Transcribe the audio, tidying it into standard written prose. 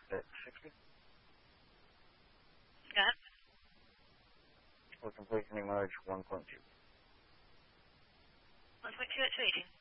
60. Yeah. We're completing merge 1.2. 1.2 actuating.